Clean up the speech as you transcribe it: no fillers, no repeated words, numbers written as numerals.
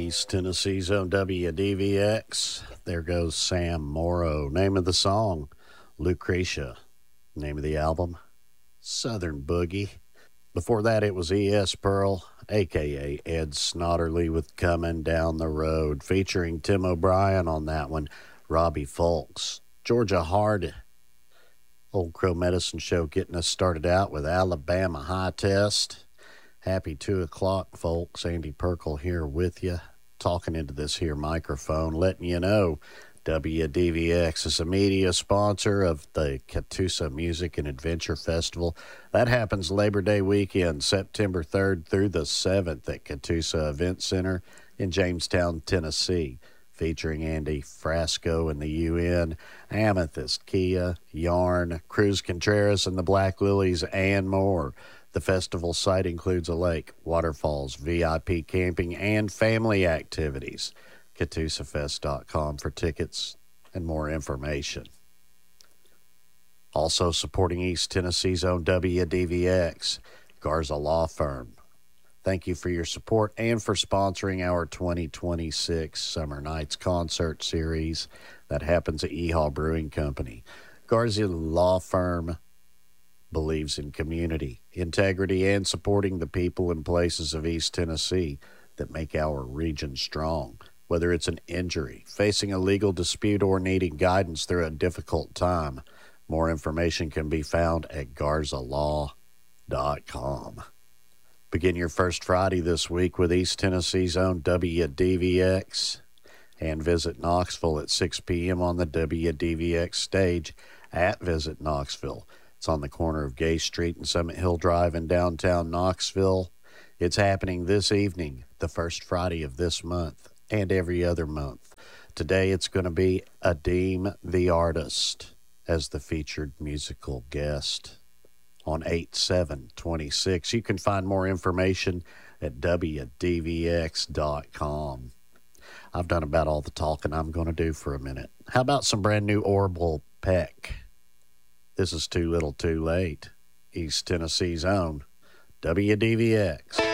East Tennessee's own WDVX. There goes Sam Morrow. Name of the song, Lucretia. Name of the album, Southern Boogie. Before that, it was E.S. Pearl, a.k.a. Ed Snodderly, with Coming Down the Road, featuring Tim O'Brien on that one, Robbie Fulks. Georgia Hard, Old Crow Medicine Show, getting us started out with Alabama High Test. Happy 2 o'clock, folks. Andy Perkle here with you, talking into this here microphone, letting you know WDVX is a media sponsor of the Catoosa Music and Adventure Festival. That happens Labor Day weekend, September 3rd through the 7th at Catoosa Event Center in Jamestown, Tennessee, featuring Andy Frasco and the UN, Amethyst, Kia, Yarn, Cruz Contreras and the Black Lilies, and more. The festival site includes a lake, waterfalls, VIP camping, and family activities. CatoosAFest.com for tickets and more information. Also supporting East Tennessee's own WDVX, Garza Law Firm. Thank you for your support and for sponsoring our 2026 Summer Nights Concert Series that happens at Yeehaw Brewing Company. Garza Law Firm believes in community, integrity, and supporting the people and places of East Tennessee that make our region strong. Whether it's an injury, facing a legal dispute, or needing guidance through a difficult time, more information can be found at garzalaw.com. Begin your first Friday this week with East Tennessee's own WDVX, and visit Knoxville at 6 p.m. on the WDVX stage at Visit Knoxville. It's on the corner of Gay Street and Summit Hill Drive in downtown Knoxville. It's happening this evening, the first Friday of this month, and every other month. Today it's going to be Adeem the Artist as the featured musical guest on 8/7/26. You can find more information at WDVX.com. I've done about all the talking I'm going to do for a minute. How about some brand new Orville Peck? This is Too Little Too Late, East Tennessee's own WDVX.